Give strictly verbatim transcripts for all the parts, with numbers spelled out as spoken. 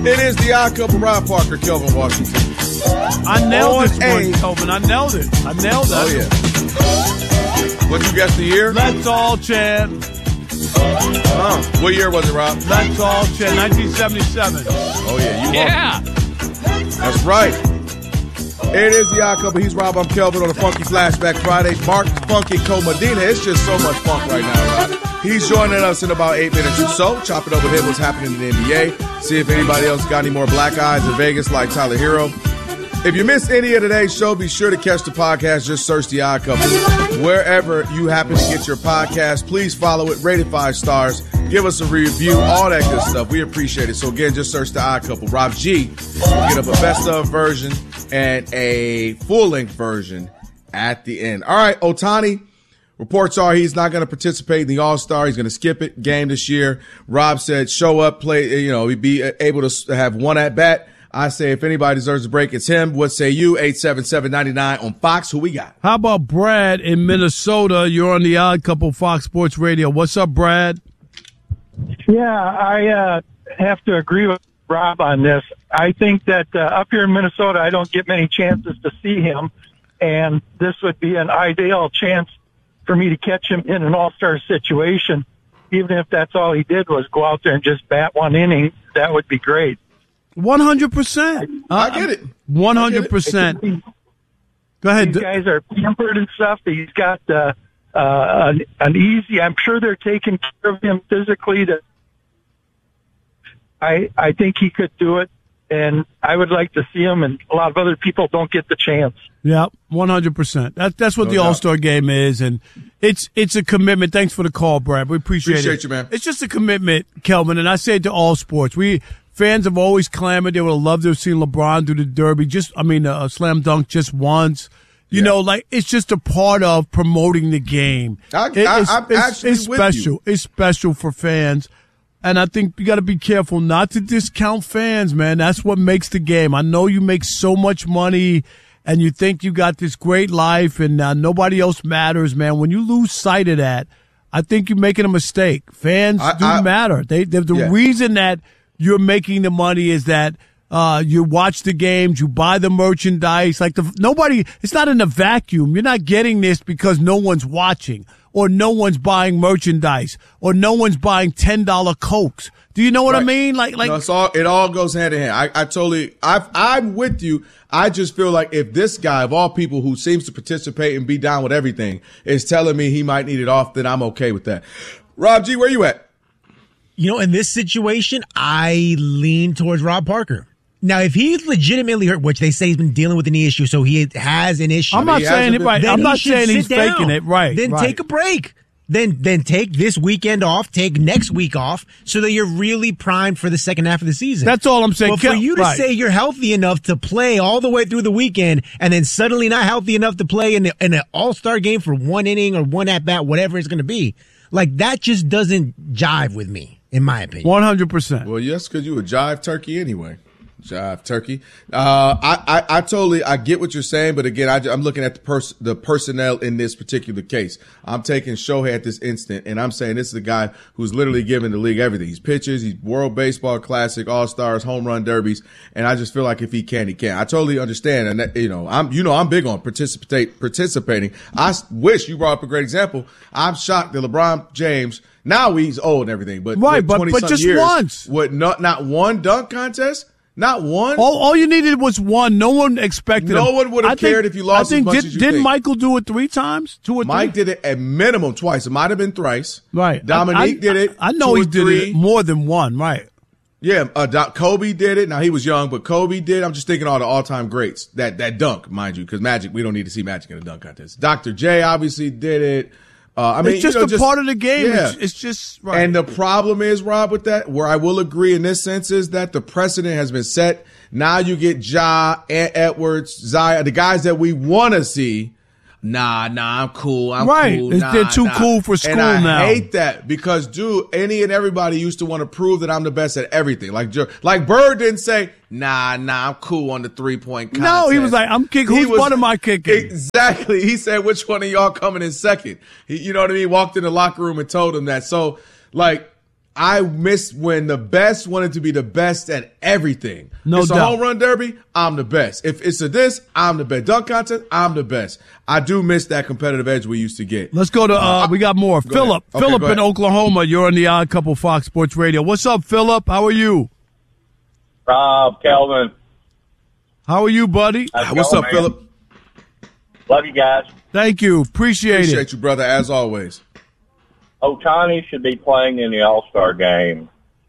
It is the Odd Couple, Rob Parker, Kelvin Washington. I nailed On this one, a- Kelvin. I nailed it. I nailed that. Oh, yeah. What you guess the year? Let's all chant. Uh, what year was it, Rob? Let's all chant. nineteen seventy-seven. Oh, yeah. You Yeah. That's right. It is the Odd Couple. He's Rob. I'm Kelvin on a Funky Flashback Friday. Mark Funky Co-Medina. It's just so much funk right now, Rob. He's joining us in about eight minutes or so. Chop it up with him, what's happening in the N B A. See if anybody else got any more black eyes in Vegas like Tyler Hero. If you missed any of today's show, be sure to catch the podcast. Just search The Odd Couple. Wherever you happen to get your podcast, please follow it, rate it five stars, give us a review, all that good stuff. We appreciate it. So, again, just search The Odd Couple. Rob G, get up a best-of version and a full-length version at the end. All right, Ohtani. Reports are he's not going to participate in the All-Star. He's going to skip it game this year. Rob said show up, play, you know, he'd be able to have one at-bat. I say if anybody deserves a break, it's him. What say you? eight seven seven, nine nine on Fox. Who we got? How about Brad in Minnesota? You're on the Odd Couple Fox Sports Radio. What's up, Brad? Yeah, I uh, have to agree with Rob on this. I think that uh, up here in Minnesota, I don't get many chances to see him, and this would be an ideal chance for me to catch him in an all-star situation. Even if that's all he did was go out there and just bat one inning, that would be great. one hundred percent. I get it. one hundred percent. Go ahead. These guys are pampered and stuff. He's got uh, uh, an, an easy, I'm sure they're taking care of him physically. To, I, I think he could do it, and I would like to see him, and a lot of other people don't get the chance. Yeah, one hundred percent. That, that's what No the doubt. All-Star game is, and it's it's a commitment. Thanks for the call, Brad. We appreciate, Appreciate it. you, man. It's just a commitment, Kelvin, and I say it to all sports. We fans have always clamored. They would have loved to have seen LeBron do the Derby, just, I mean, a slam dunk just once. You Yeah. know, like, it's just a part of promoting the game. I- It- I- it's, I'm it's, actually it's with special. you. It's special for fans. And I think you got to be careful not to discount fans, man. That's what makes the game. I know you make so much money and you think you got this great life and uh, nobody else matters, man. When you lose sight of that, I think you're making a mistake. Fans I- do I- matter. They, they're the Yeah. reason that you're making the money is that uh, you watch the games, you buy the merchandise. Like the nobody, it's not in a vacuum. You're not getting this because no one's watching, or no one's buying merchandise, or no one's buying ten dollar Cokes. Do you know what I Right. mean? Like, like no, it's all, it all goes hand in hand. I, I totally, I've, I'm with you. I just feel like if this guy, of all people who seems to participate and be down with everything, is telling me he might need it off, then I'm okay with that. Rob G, where you at? You know, in this situation, I lean towards Rob Parker. Now, if he's legitimately hurt, which they say he's been dealing with an issue, so he has an issue. I'm not he saying hasn't it been- right. then I'm he not should saying he's sit down. faking it. Right. Then right. take a break. Then then take this weekend off, take next week off, so that you're really primed for the second half of the season. That's all I'm saying. But for Kel- you to right. say you're healthy enough to play all the way through the weekend, and then suddenly not healthy enough to play in, the, in an all-star game for one inning or one at-bat, whatever it's going to be, like that just doesn't jive with me, in my opinion. one hundred percent. Well, yes, because you a jive turkey anyway. Jive turkey. Uh, I, I, I totally, I get what you're saying, but again, I, I'm looking at the pers- the personnel in this particular case. I'm taking Shohei at this instant, and I'm saying this is a guy who's literally giving the league everything. He's pitches, he's World Baseball Classic, All Stars, home run derbies, and I just feel like if he can, he can. I totally understand, and that, you know, I'm, you know, I'm big on participate participating. I s- wish you brought up a great example. I'm shocked that LeBron James. Now he's old and everything, but Right, with but- twenty but some just years, once. What? Not not one dunk contest. Not one. All, all you needed was one. No one expected No him. one would have I think- cared if you lost I think as much did, as you Didn't think. Michael do it three times? Two or Mike three? did it at minimum twice. It might have been thrice. Right. Dominique I, I, did it. I know two he or did three. it more than one. Right. Yeah, uh, Doc, Kobe did it. Now he was young, but Kobe did. I'm just thinking all the all-time greats. That that dunk, mind you, because Magic, we don't need to see Magic in a dunk contest. Doctor J obviously did it. Uh, I mean, It's just you know, a part of the game. Yeah. It's, it's just right. And the problem is, Rob, with that, where I will agree in this sense, is that the precedent has been set. Now you get Ja, Ed- Edwards, Zion, the guys that we want to see. Nah, nah, I'm cool. I'm Right. cool. It's- Nah, they're too nah. cool for school and I now. hate that because, dude, any and everybody used to want to prove that I'm the best at everything. Like, Jo- like Bird didn't say, nah, nah, I'm cool on the three point contest. No, he was like, I'm kicking. He Whose was- butt am I kicking? Exactly. He said, which one of y'all coming in second? He, you know what I mean? Walked in the locker room and told him that. So, like, I miss when the best wanted to be the best at everything. No it's doubt. a home run derby, I'm the best. If it's a this, I'm the best. Dunk contest, I'm the best. I do miss that competitive edge we used to get. Let's go to, uh, we got more. Go Philip. Okay, Philip in Oklahoma. You're on the Odd Couple Fox Sports Radio. What's up, Philip? How are you? Rob, Kelvin. How are you, buddy? How's it What's going, up, man? Philip? Love you guys. Thank you. Appreciate, Appreciate it. you, brother, as always. Ohtani should be playing in the All-Star game.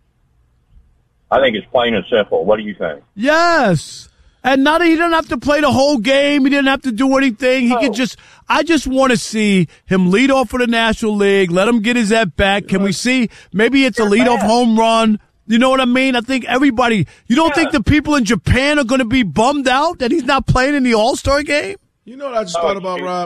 I think it's plain and simple. What do you think? Yes. And not he didn't have to play the whole game. He didn't have to do anything. He Oh. could just I just want to see him lead off for the National League. Let him get his at bat. Can we see maybe it's a leadoff home run? You know what I mean? I think everybody you don't Yeah. think the people in Japan are going to be bummed out that he's not playing in the All-Star game? You know what I just thought about, Rob?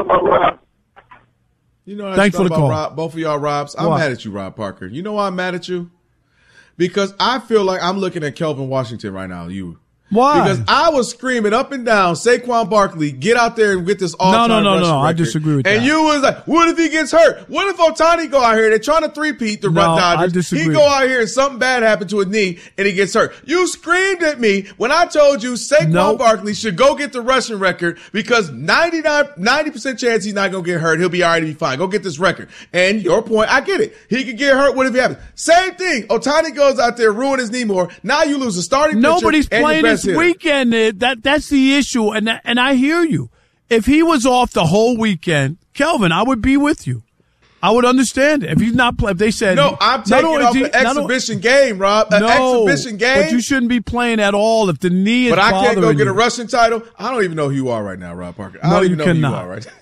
You know what I Thanks just for thought the about, call. Rob? Both of y'all Robs. I'm What? mad at you, Rob Parker. You know why I'm mad at you? Because I feel like I'm looking at Kelvin Washington right now, you. Why? Because I was screaming up and down, Saquon Barkley, get out there and get this all-time No, no, no, rushing no, I record. disagree with and that. you was like, what if he gets hurt? What if Ohtani go out here? They're trying to three-peat the No, I Dodgers. disagree. He go out here and something bad happened to his knee and he gets hurt. You screamed at me when I told you Saquon Nope. Barkley should go get the rushing record because ninety-nine, ninety percent chance he's not going to get hurt. He'll be all right, he'll be fine. Go get this record. And your point, I get it. He could get hurt. What if he happens? Same thing. Ohtani goes out there, ruin his knee more. Now you lose a starting pitcher Nobody's and your playing best this hitter. weekend. Uh, That that's the issue, and that, and I hear you. If he was off the whole weekend, Kelvin, I would be with you. I would understand it. If he's not playing, if they said No, I'm not taking only off is he- the not o- exhibition game, Rob. An no, exhibition game. but you shouldn't be playing at all if the knee is But I can't go bothering get you. a rushing title. I don't even know who you are right now, Rob Parker. I No, don't you even know cannot. who you are right now.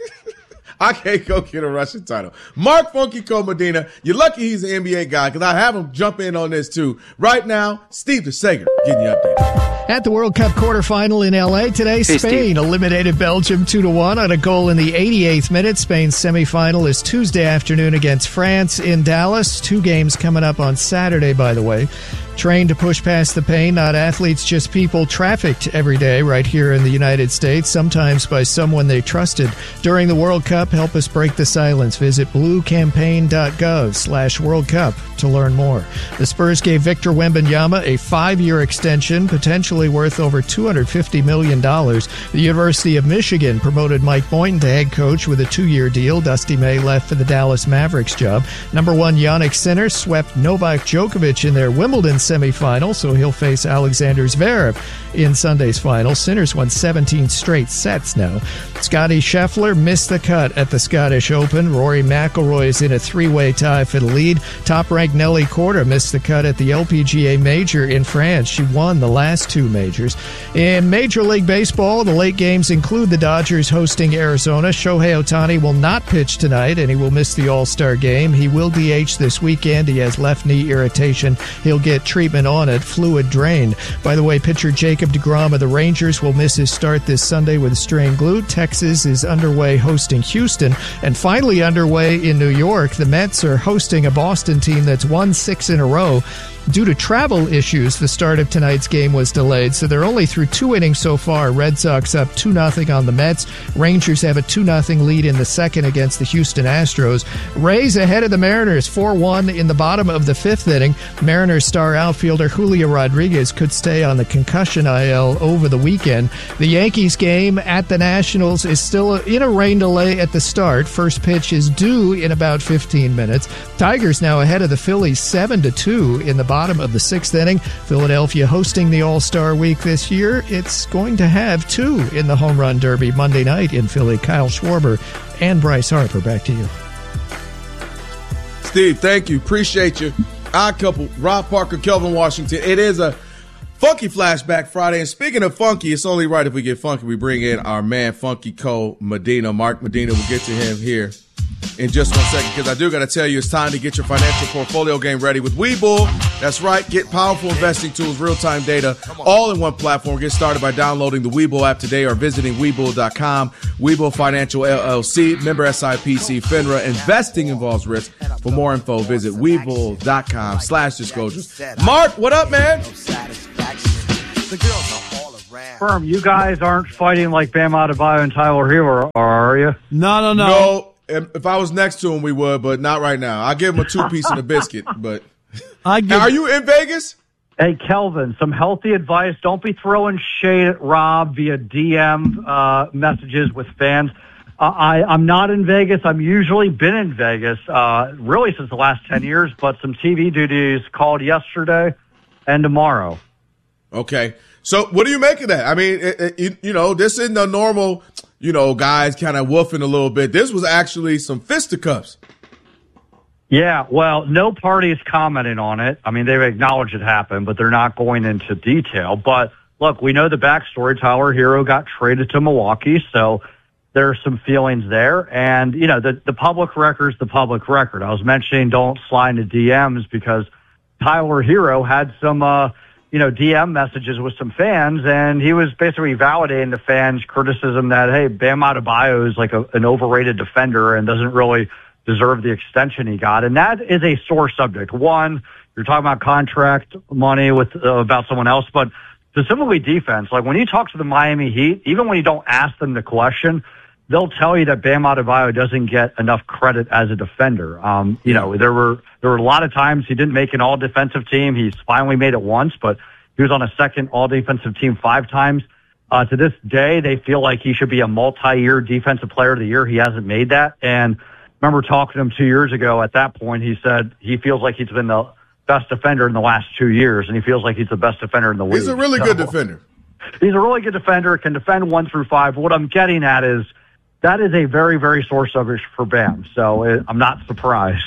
I can't go get a rushing title. Mark Funky Medina, you're lucky he's an N B A guy because I have him jump in on this too. Right now, Steve DeSager getting you updated. At the World Cup quarterfinal in L A today, Spain Steve. eliminated Belgium two to one on a goal in the eighty-eighth minute. Spain's semifinal is Tuesday afternoon against France in Dallas. Two games coming up on Saturday, by the way. Trained to push past the pain, not athletes, just people trafficked every day right here in the United States, sometimes by someone they trusted. During the World Cup, help us break the silence. Visit bluecampaign.gov slash World Cup to learn more. The Spurs gave Victor Wembanyama a five-year extension, potentially worth over two hundred fifty million dollars. The University of Michigan promoted Mike Boynton to head coach with a two-year deal. Dusty May left for the Dallas Mavericks job. Number one Yannick Sinner swept Novak Djokovic in their Wimbledon semifinal, so he'll face Alexander Zverev in Sunday's final. Sinners won seventeen straight sets now. Scottie Scheffler missed the cut at the Scottish Open. Rory McIlroy is in a three-way tie for the lead. Top-ranked Nelly Korda missed the cut at the L P G A Major in France. She won the last two majors. In Major League Baseball, the late games include the Dodgers hosting Arizona. Shohei Ohtani will not pitch tonight, and he will miss the All-Star game. He will D H this weekend. He has left knee irritation. He'll get treatment on it, fluid drain. By the way, pitcher Jacob deGrom of the Rangers will miss his start this Sunday with a strained glute. Texas is underway hosting Houston. And finally underway in New York, the Mets are hosting a Boston team that's won six in a row. Due to travel issues, the start of tonight's game was delayed, so they're only through two innings so far. Red Sox up two nothing on the Mets. Rangers have a two nothing lead in the second against the Houston Astros. Rays ahead of the Mariners four one in the bottom of the fifth inning. Mariners star outfielder Julio Rodriguez could stay on the concussion I L over the weekend. The Yankees game at the Nationals is still in a rain delay at the start. First pitch is due in about fifteen minutes. Tigers now ahead of the Phillies seven to two in the bottom of the sixth inning. Philadelphia hosting the All-Star Week this year. It's going to have two in the Home Run Derby Monday night in Philly. Kyle Schwarber and Bryce Harper. Back to you. Steve, thank you. Appreciate you. Odd couple, Rob Parker, Kelvin Washington. It is a Funky Flashback Friday. And speaking of funky, it's only right if we get funky. We bring in our man, Funky Cole Medina. Mark Medina, we'll get to him here in just one second, because I do got to tell you, it's time to get your financial portfolio game ready with Webull. That's right. Get powerful investing tools, real-time data, all in one platform. Get started by downloading the Webull app today or visiting Webull dot com. Webull Financial L L C, member S I P C, FINRA. Investing involves risk. For more info, visit Webull dot com slash disclosures. Mark, what up, man? Firm, you guys aren't fighting like Bam Adebayo and Tyler Hero, are you? No, no, no. No. If I was next to him, we would, but not right now. I'll give him a two-piece and a biscuit, but I get, Now, are you in Vegas? Hey, Kelvin, some healthy advice. Don't be throwing shade at Rob via D M uh, messages with fans. Uh, I, I'm not in Vegas. I've usually been in Vegas, uh, really since the last ten years, but some T V duties called yesterday and tomorrow. Okay. So what do you make of that? I mean, it, it, you, you know, this isn't a normal, you know, guys kind of woofing a little bit. This was actually some fisticuffs. Yeah, well, no party's commenting on it. I mean, they've acknowledged it happened, but they're not going into detail. But look, we know the backstory. Tyler Hero got traded to Milwaukee, so there's some feelings there. And, you know, the, the public record's the public record. I was mentioning don't slide into D Ms because Tyler Hero had some, uh, you know, D M messages with some fans, and he was basically validating the fans' criticism that, hey, Bam Adebayo is like a, an overrated defender and doesn't really deserve the extension he got. And that is a sore subject. One, you're talking about contract money with uh, about someone else, but specifically defense. Like when you talk to the Miami Heat, even when you don't ask them the question, they'll tell you that Bam Adebayo doesn't get enough credit as a defender. Um, you know, there were there were a lot of times he didn't make an all-defensive team. He's finally made it once, but he was on a second all-defensive team five times. Uh, to this day, they feel like he should be a multi-year defensive player of the year. He hasn't made that. And remember talking to him two years ago. At that point, he said he feels like he's been the best defender in the last two years, and he feels like he's the best defender in the league. He's a really so, good defender. He's a really good defender, can defend one through five. What I'm getting at is that is a very, very sore subject for Bam, so it, I'm not surprised.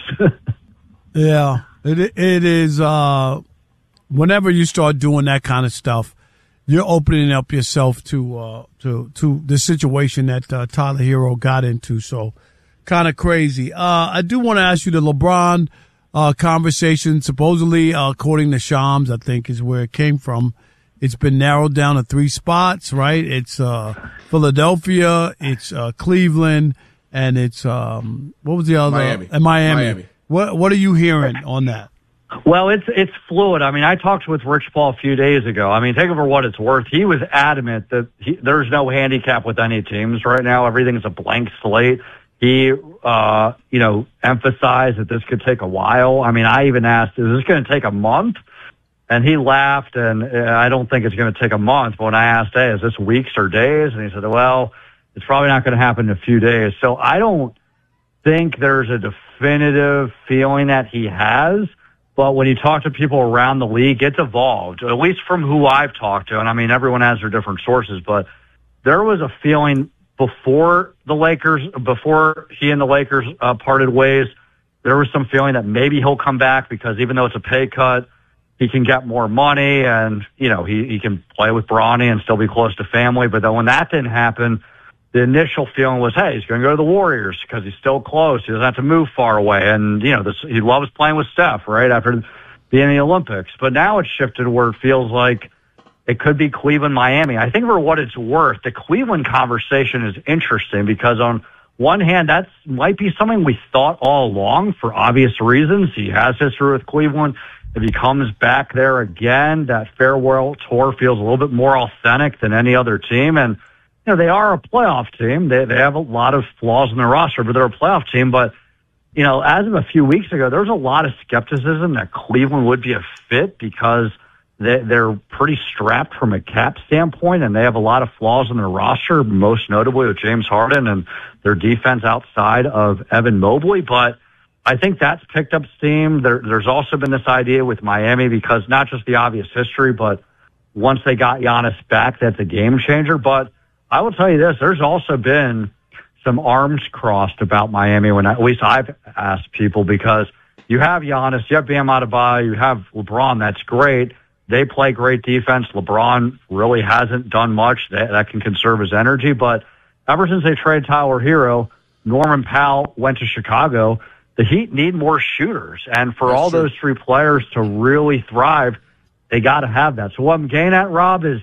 Yeah, it it is. Uh, whenever you start doing that kind of stuff, you're opening up yourself to uh, to to the situation that uh, Tyler Hero got into. So, kind of crazy. Uh, I do want to ask you the LeBron uh, conversation. Supposedly, uh, according to Shams, I think is where it came from. It's been narrowed down to three spots, right? It's uh, Philadelphia, it's uh, Cleveland, and it's um, what was the other? Miami. Uh, Miami. Miami. What What are you hearing on that? Well, it's it's fluid. I mean, I talked with Rich Paul a few days ago. I mean, take it for what it's worth. He was adamant that he, there's no handicap with any teams right now. Everything's a blank slate. He, uh, you know, emphasized that this could take a while. I mean, I even asked, is this going to take a month? And he laughed, and uh, I don't think it's going to take a month. But when I asked, hey, is this weeks or days? And he said, well, it's probably not going to happen in a few days. So I don't think there's a definitive feeling that he has. But when you talk to people around the league, it's evolved, at least from who I've talked to. And I mean, everyone has their different sources, but there was a feeling before the Lakers, before he and the Lakers uh, parted ways, there was some feeling that maybe he'll come back because even though it's a pay cut, he can get more money and, you know, he, he can play with Bronny and still be close to family. But then when that didn't happen, the initial feeling was, hey, he's going to go to the Warriors because he's still close. He doesn't have to move far away. And, you know, this, he loves playing with Steph, right, after being in the Olympics. But now it's shifted where it feels like it could be Cleveland, Miami. I think for what it's worth, the Cleveland conversation is interesting because on one hand, that might be something we thought all along for obvious reasons. He has history with Cleveland. If he comes back there again, that farewell tour feels a little bit more authentic than any other team. And, you know, they are a playoff team. They, they have a lot of flaws in their roster, but they're a playoff team. But, you know, as of a few weeks ago, there was a lot of skepticism that Cleveland would be a fit because they, they're pretty strapped from a cap standpoint, and they have a lot of flaws in their roster, most notably with James Harden and their defense outside of Evan Mobley. But I think that's picked up steam. There, there's also been this idea with Miami because not just the obvious history, but once they got Giannis back, that's a game changer. But I will tell you this, there's also been some arms crossed about Miami when I, at least I've asked people because you have Giannis, you have Bam Adebayo, you have LeBron, that's great. They play great defense. LeBron really hasn't done much that, that can conserve his energy. But ever since they traded Tyler Hero, Norman Powell went to Chicago. The Heat need more shooters. And for That's all true. those three players to really thrive, they got to have that. So what I'm getting at, Rob, is,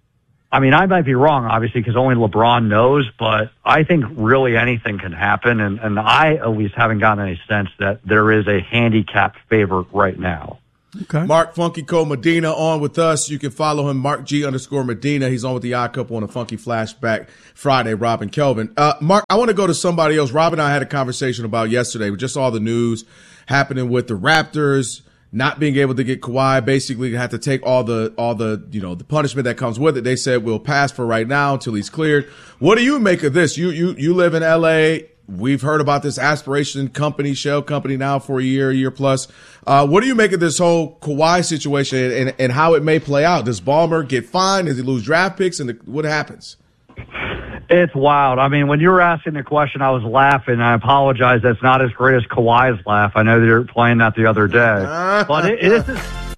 I mean, I might be wrong, obviously, because only LeBron knows, but I think really anything can happen. And, and I at least haven't gotten any sense that there is a handicapped favorite right now. Okay. Mark Funky Cole Medina on with us. You can follow him, Mark G underscore Medina. He's on with the Odd Couple on a Funky Flashback Friday, Rob and Kelvin. Uh, Mark, I want to go to somebody else. Rob and I had a conversation about yesterday with just all the news happening with the Raptors not being able to get Kawhi, basically had to take all the all the you know the punishment that comes with it. They said we'll pass for right now until he's cleared. What do you make of this? You you you live in L A. We've heard about this aspiration company, shell company now for a year, a year plus. Uh, what do you make of this whole Kawhi situation and, and how it may play out? Does Ballmer get fined? Does he lose draft picks? And the, what happens? It's wild. I mean, when you were asking the question, I was laughing. I apologize. That's not as great as Kawhi's laugh. I know that you were playing that the other day. But it, it is.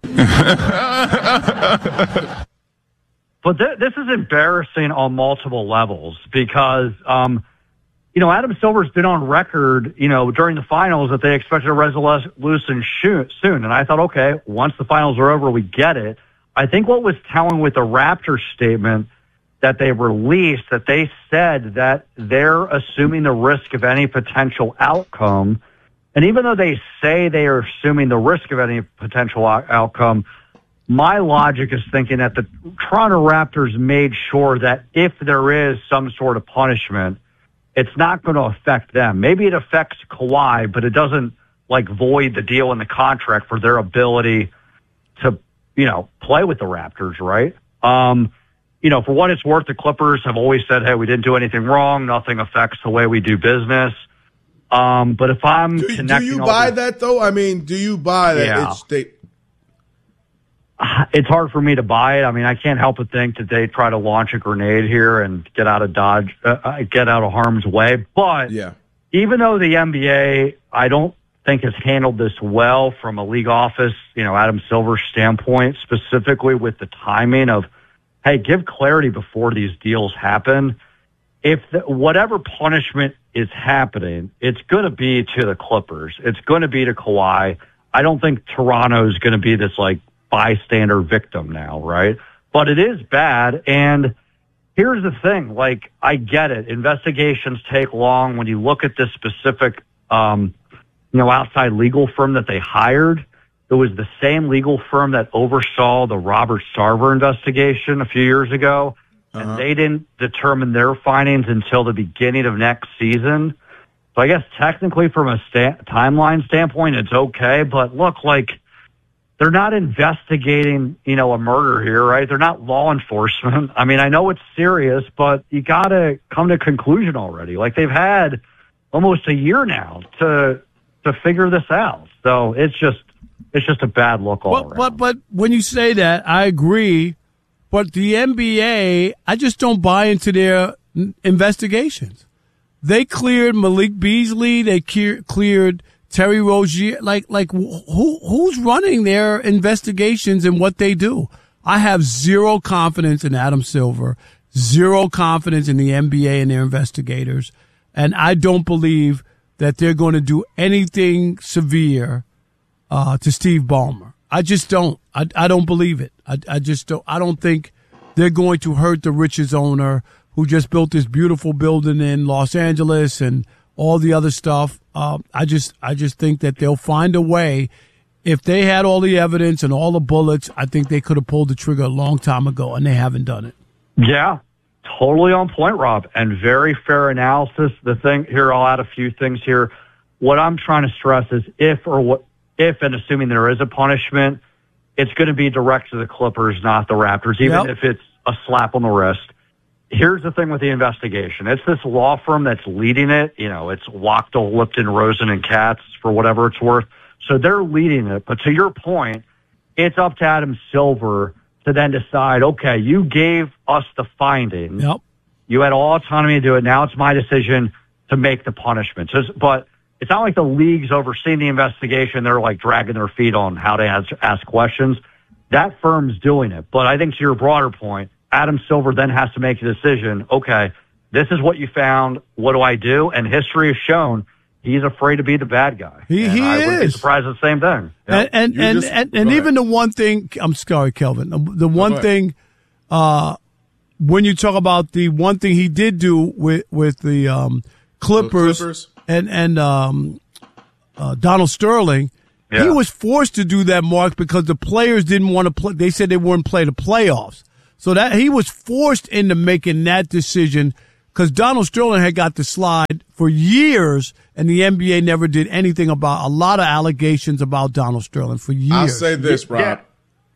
But th- this is embarrassing on multiple levels because, um, you know, Adam Silver's been on record, you know, during the finals that they expected a resolution soon. And I thought, okay, once the finals are over, we get it. I think what was telling with the Raptors statement that they released, that they said that they're assuming the risk of any potential outcome. And even though they say they are assuming the risk of any potential out- outcome, my logic is thinking that the Toronto Raptors made sure that if there is some sort of punishment, it's not going to affect them. Maybe it affects Kawhi, but it doesn't like void the deal in the contract for their ability to, you know, play with the Raptors, right? Um, You know, for what it's worth, the Clippers have always said, hey, we didn't do anything wrong. Nothing affects the way we do business. Um, but if I'm do, connecting... Do you all buy the, that, though? I mean, do you buy that? Yeah. It's, they, it's hard for me to buy it. I mean, I can't help but think that they try to launch a grenade here and get out of Dodge, uh, get out of harm's way. But yeah. even though the N B A, I don't think has handled this well from a league office, you know, Adam Silver's standpoint, specifically with the timing of, hey, give clarity before these deals happen. If the, whatever punishment is happening, it's going to be to the Clippers. It's going to be to Kawhi. I don't think Toronto is going to be this like bystander victim now, right? But it is bad. And here's the thing, like, I get it. Investigations take long. When you look at this specific, um, you know, outside legal firm that they hired, it was the same legal firm that oversaw the Robert Sarver investigation a few years ago, and uh-huh. they didn't determine their findings until the beginning of next season. So I guess technically from a sta- timeline standpoint, it's okay. But look, like, they're not investigating, you know, a murder here, right? They're not law enforcement. I mean, I know it's serious, but you got to come to a conclusion already. Like, they've had almost a year now to to figure this out. So it's just it's just a bad look all but, around. But but when you say that, I agree. But the N B A, I just don't buy into their investigations. They cleared Malik Beasley. They cleared Terry Rozier. Like, like who who's running their investigations and what they do? I have zero confidence in Adam Silver, zero confidence in the N B A and their investigators, and I don't believe that they're going to do anything severe uh, to Steve Ballmer. I just don't. I, I don't believe it. I, I just don't. I don't think they're going to hurt the richest owner who just built this beautiful building in Los Angeles and all the other stuff. Uh, I just, I just think that they'll find a way. If they had all the evidence and all the bullets, I think they could have pulled the trigger a long time ago, and they haven't done it. Yeah, totally on point, Rob, and very fair analysis. The thing here, I'll add a few things here. What I'm trying to stress is if or what, if and assuming there is a punishment, it's going to be direct to the Clippers, not the Raptors, even Yep. if it's a slap on the wrist. Here's the thing with the investigation. It's this law firm that's leading it. You know, it's Wachtell, Lipton, Rosen, and Katz, for whatever it's worth. So they're leading it. But to your point, it's up to Adam Silver to then decide, okay, you gave us the findings. Yep. You had all autonomy to do it. Now it's my decision to make the punishment. So, but it's not like the league's overseeing the investigation. They're like dragging their feet on how to ask, ask questions. That firm's doing it. But I think to your broader point, Adam Silver then has to make a decision. Okay, this is what you found. What do I do? And history has shown he's afraid to be the bad guy. He, and he I is. wouldn't be surprised at the same thing. And and You and, just- and, go and ahead. even the one thing, I'm sorry, Kelvin. The, the one ahead. thing, uh, when you talk about the one thing he did do with with the um, Clippers, Clippers. and and um, uh, Donald Sterling, he Yeah. was forced to do that, Mark, because the players didn't want to play. They said they wouldn't play the playoffs. So that he was forced into making that decision because Donald Sterling had got the slide for years, and the N B A never did anything about a lot of allegations about Donald Sterling for years. I'll say this, Rob. Yeah.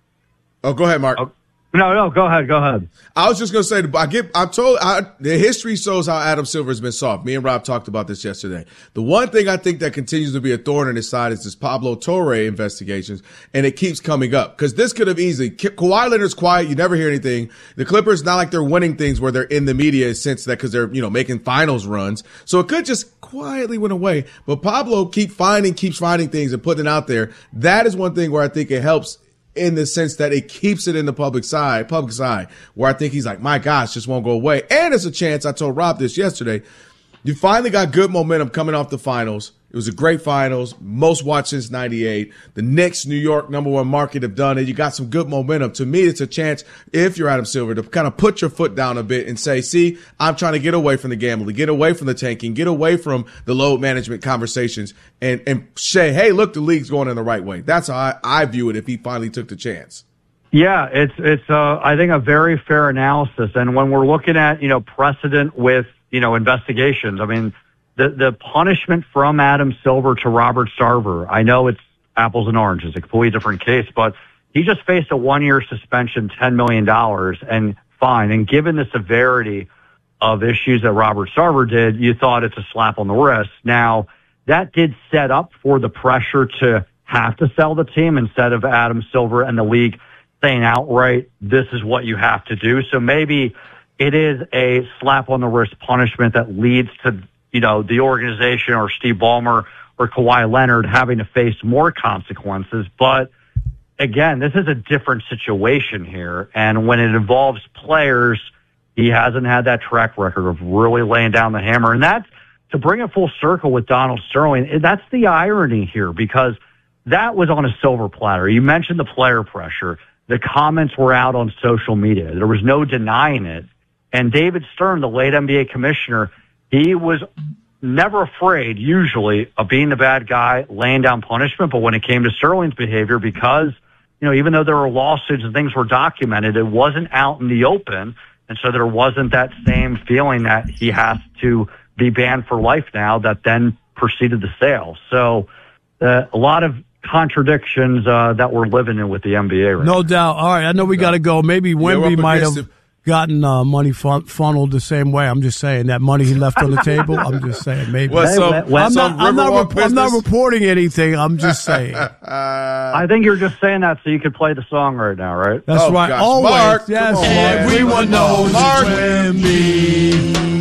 Oh, go ahead, Mark. Oh, no, no, go ahead, go ahead. I was just going to say, I get, I'm told, I, the history shows how Adam Silver has been soft. Me and Rob talked about this yesterday. The one thing I think that continues to be a thorn in his side is this Pablo Torre investigations, and it keeps coming up. Because this could have easily, Ka- Kawhi Leonard's quiet, you never hear anything. The Clippers, not like they're winning things where they're in the media since that, because they're, you know, making finals runs. So it could just quietly went away. But Pablo keep finding, keeps finding things and putting it out there. That is one thing where I think it helps, in the sense that it keeps it in the public side, public side, where I think he's like, my gosh, just won't go away. And it's a chance, I told Rob this yesterday, you finally got good momentum coming off the finals. It was a great finals, most watched since ninety-eight. The Knicks, New York, number one market have done it. You got some good momentum. To me, it's a chance, if you're Adam Silver, to kind of put your foot down a bit and say, see, I'm trying to get away from the gambling, get away from the tanking, get away from the load management conversations, and, and say, hey, look, the league's going in the right way. That's how I, I view it if he finally took the chance. Yeah, it's, it's, uh, I think a very fair analysis. And when we're looking at, you know, precedent with, you know, investigations, I mean, The the punishment from Adam Silver to Robert Sarver, I know it's apples and oranges, a completely different case, but he just faced a one-year suspension, ten million dollars, and fine. And given the severity of issues that Robert Sarver did, you thought it's a slap on the wrist. Now, that did set up for the pressure to have to sell the team instead of Adam Silver and the league saying outright, this is what you have to do. So maybe it is a slap on the wrist punishment that leads to, you know, the organization or Steve Ballmer or Kawhi Leonard having to face more consequences. But again, this is a different situation here. And when it involves players, he hasn't had that track record of really laying down the hammer. And that's, to bring it full circle with Donald Sterling, that's the irony here, because that was on a silver platter. You mentioned the player pressure. The comments were out on social media. There was no denying it. And David Stern, the late N B A commissioner, he was never afraid, usually, of being the bad guy, laying down punishment. But when it came to Sterling's behavior, because, you know, even though there were lawsuits and things were documented, it wasn't out in the open. And so there wasn't that same feeling that he has to be banned for life now that then preceded the sale. So uh, a lot of contradictions uh, that we're living in with the N B A right now. No doubt. All right, I know we got to go. Maybe Wemby yeah, might have it. gotten uh, money fun- funneled the same way. I'm just saying that money he left on the table. I'm just saying maybe. Well, some, I'm, not, I'm, not re- I'm not reporting anything. I'm just saying. uh, I think you're just saying that so you could play the song right now, right? That's oh, right. Gosh. Always. Mark, yes. on, Everyone knows Mark. Wemby.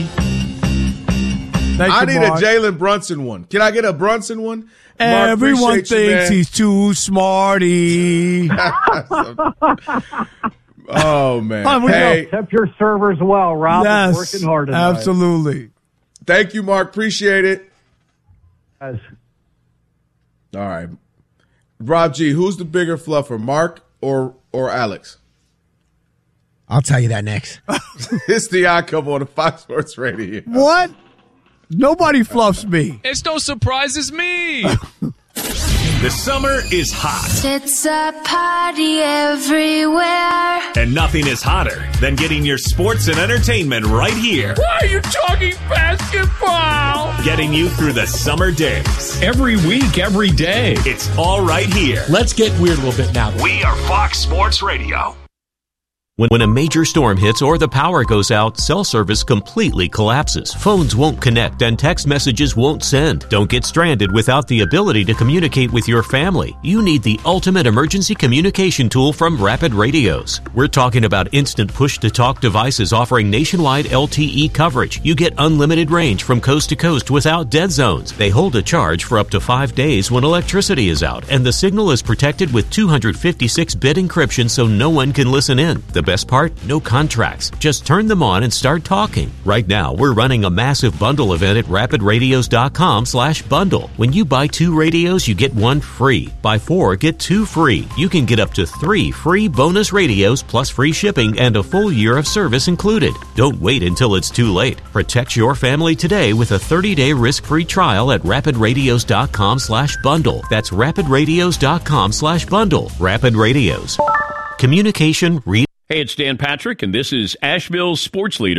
Thank I you, need Mark. a Jalen Brunson one. Can I get a Brunson one? Mark, Everyone appreciate thinks you, he's too smarty. Oh, man. Oh, we hey, Tip your servers well, Rob. yes, Is working hard tonight. absolutely. thank you, Mark. Appreciate it. Guys. All right. Rob G., who's the bigger fluffer, Mark or or Alex? I'll tell you that next. It's the Odd Couple on the Fox Sports Radio. What? Nobody fluffs me. It's no surprise, it's me. The summer is hot. It's a party everywhere. And nothing is hotter than getting your sports and entertainment right here. Why are you talking basketball? Getting you through the summer days. Every week, every day. It's all right here. Let's get weird a little bit now. We are Fox Sports Radio. When, when a major storm hits or the power goes out, cell service completely collapses. Phones won't connect and text messages won't send. Don't get stranded without the ability to communicate with your family. You need the ultimate emergency communication tool from Rapid Radios. We're talking about instant push-to-talk devices offering nationwide L T E coverage. You get unlimited range from coast to coast without dead zones. They hold a charge for up to five days when electricity is out, and the signal is protected with two fifty-six bit encryption so no one can listen in. The best part? No contracts. Just turn them on and start talking. Right now, we're running a massive bundle event at rapid radios dot com slash bundle. When you buy two radios, you get one free. Buy four, get two free. You can get up to three free bonus radios plus free shipping and a full year of service included. Don't wait until it's too late. Protect your family today with a thirty-day risk-free trial at rapid radios dot com slash bundle. That's rapid radios dot com slash bundle. Rapid Radios. Communication re- Hey, it's Dan Patrick, and this is Asheville's sports leader,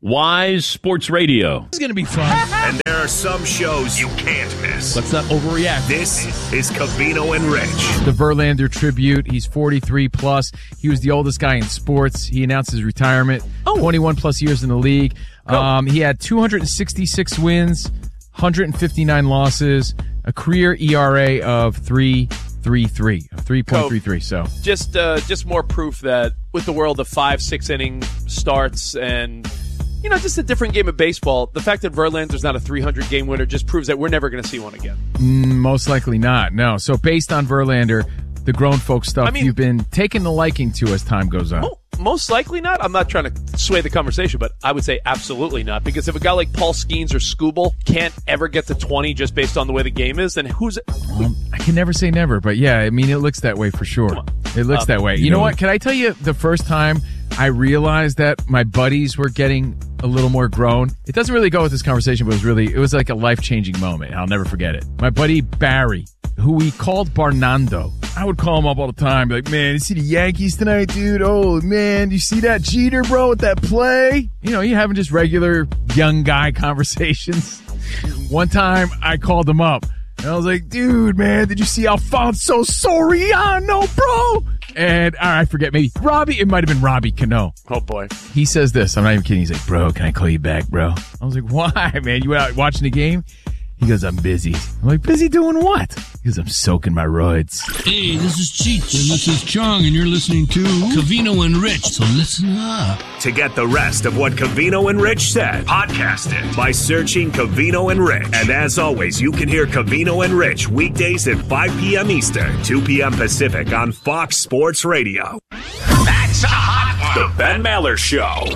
Wise Sports Radio. It's going to be fun. And there are some shows you can't miss. Let's not overreact. This is Covino and Rich. The Verlander tribute. He's forty-three plus. He was the oldest guy in sports. He announced his retirement. Oh. twenty-one plus years in the league. Um, he had two hundred sixty-six wins, one hundred fifty-nine losses, a career E R A of three three three, three point three three. So just uh, just more proof that with the world of five, six inning starts and, you know, just a different game of baseball, the fact that Verlander's not a three hundred game winner just proves that we're never going to see one again. Mm, most likely not, no. So based on Verlander, the grown folk stuff, I mean, you've been taking the liking to as time goes on. Mo- most likely not. I'm not trying to sway the conversation, but I would say absolutely not. Because if a guy like Paul Skeens or Skubal can't ever get to twenty just based on the way the game is, then who's it? Um, I can never say never, but yeah, I mean, it looks that way for sure. It looks Um, that way. You, you know know- what? Can I tell you the first time I realized that my buddies were getting a little more grown? It doesn't really go with this conversation, but it was really, it was like a life-changing moment. I'll never forget it. My buddy Barry, who we called Barnando. I would call him up all the time, be like, man, you see the Yankees tonight, dude? Oh, man, you see that Jeter, bro, with that play? You know, you having just regular young guy conversations. One time, I called him up, and I was like, dude, man, did you see Alfonso Soriano, bro? And, all right, I forget, maybe Robbie, it might have been Robbie Cano. Oh, boy. He says this, I'm not even kidding, he's like, bro, can I call you back, bro? I was like, why, man? You went out watching the game? He goes, I'm busy. I'm like, busy doing what? He goes, I'm soaking my roids. Hey, this is Cheech, and this is Chong, and you're listening to Covino and Rich, so listen up. To get the rest of what Covino and Rich said, podcast it by searching Covino and Rich. And as always, you can hear Covino and Rich weekdays at five p.m. Eastern, two p.m. Pacific on Fox Sports Radio. That's a hot one. The Ben Maller Show.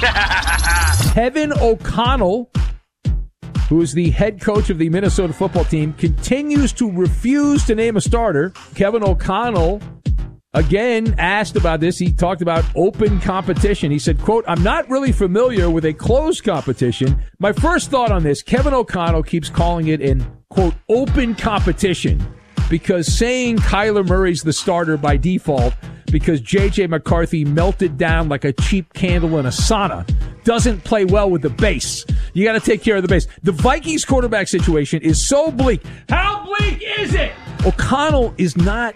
Kevin O'Connell, who is the head coach of the Minnesota football team, continues to refuse to name a starter. Kevin O'Connell, again, asked about this. He talked about open competition. He said, quote, I'm not really familiar with a closed competition. My first thought on this, Kevin O'Connell keeps calling it an, quote, open competition because saying Kyler Murray's the starter by default because J J McCarthy melted down like a cheap candle in a sauna doesn't play well with the base. You got to take care of the base. The Vikings quarterback situation is so bleak. How bleak is it? O'Connell is not,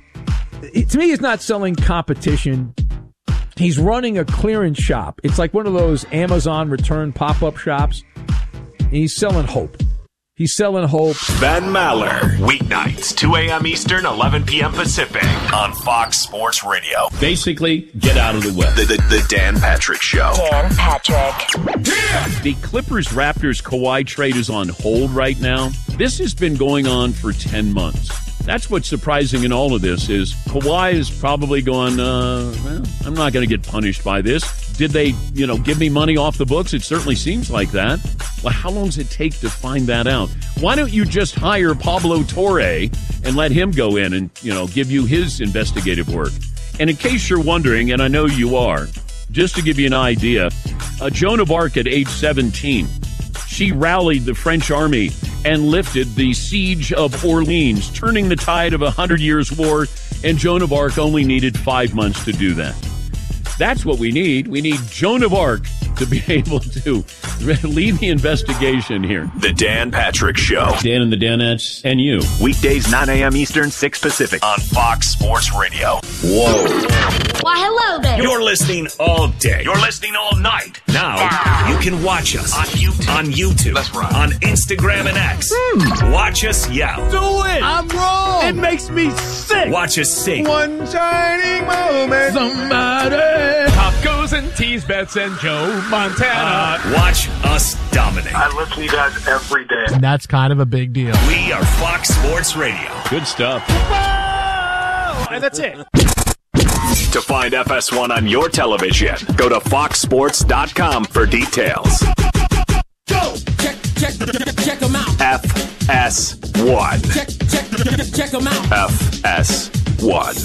to me, he's not selling competition. He's running a clearance shop. It's like one of those Amazon return pop-up shops. And he's selling hope. He's selling hope. Ben Maller, weeknights, two a.m. Eastern, eleven p.m. Pacific on Fox Sports Radio. Basically, get out of the way. The, the, the Dan Patrick Show. Dan Patrick. The Clippers-Raptors Kawhi trade is on hold right now. This has been going on for ten months. That's what's surprising in all of this is Kawhi is probably going, uh, well, I'm not going to get punished by this. Did they, you know, give me money off the books? It certainly seems like that. Well, how long does it take to find that out? Why don't you just hire Pablo Torre and let him go in and, you know, give you his investigative work? And in case you're wondering, and I know you are, just to give you an idea, uh, Joan of Arc at age seventeen, she rallied the French army and lifted the siege of Orleans, turning the tide of a Hundred Years' War, and Joan of Arc only needed five months to do that. That's what we need. We need Joan of Arc to be able to lead the investigation here. The Dan Patrick Show. Dan and the Danettes and you. Weekdays, nine a.m. Eastern, six Pacific on Fox Sports Radio. Whoa. Why, hello there. You're listening all day. You're listening all night. Now, you can watch us on YouTube. On YouTube. That's right. On Instagram and X. Hmm. Watch us yell. Do it. I'm wrong. It makes me sick. Watch us sing. One shining moment. Somebody. Tacos and tease bets and Joe Montana. Uh, watch us dominate. I listen to you guys every day. And that's kind of a big deal. We are Fox Sports Radio. Good stuff. Whoa! And that's it. To find F S one on your television, go to fox sports dot com for details. Go! Check, check, check them out. F S one. Check, check, check them out. F S one.